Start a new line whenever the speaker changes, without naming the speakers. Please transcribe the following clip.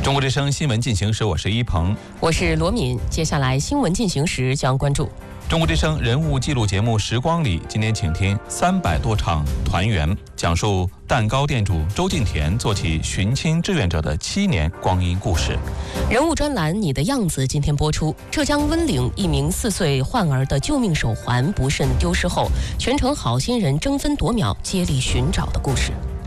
中国之声新闻进行时，我是一鹏，
我是罗敏。接下来新闻进行时将关注
中国之声人物纪录节目《时光里》，今天请听300多场团圆，讲述蛋糕店主周敬田做起寻亲志愿者的7年光阴故事。
人物专栏《你的样子》今天播出。浙江温岭一名4岁患儿的救命手环不慎丢失后，全城好心人争分夺秒接力寻找的故事。